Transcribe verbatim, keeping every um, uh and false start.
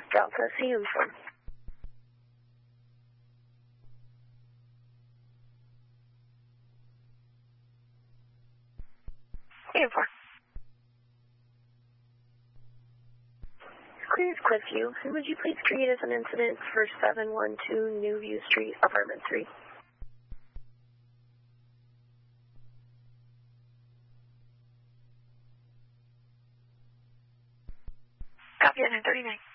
Delta, see you informed. Uniform. Clear as Cliffview. And would you please create as an incident for seven one two New View Street, Apartment three? Copy at nine thirty-nine.